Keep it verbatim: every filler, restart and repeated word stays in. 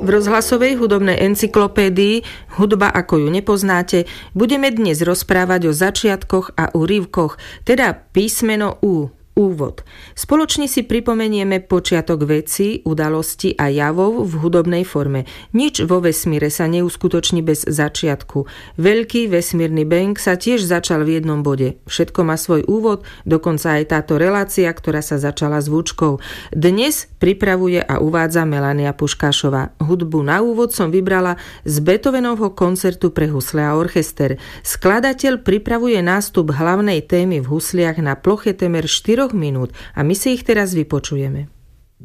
V rozhlasovej hudobnej encyklopédii Hudba ako ju nepoznáte budeme dnes rozprávať o začiatkoch a úryvkoch, teda písmeno U. Úvod. Spoločne si pripomenieme počiatok vecí, udalostí a javov v hudobnej forme. Nič vo vesmíre sa neuskutoční bez začiatku. Veľký vesmírny bang sa tiež začal v jednom bode. Všetko má svoj úvod, dokonca aj táto relácia, ktorá sa začala zvučkou. Dnes pripravuje a uvádza Melania Puškášová. Hudbu na úvod som vybrala z Beethovenovho koncertu pre husle a orchester. Skladateľ pripravuje nástup hlavnej témy v husliach na ploche temer štyri minút a my si ich teraz vypočujeme.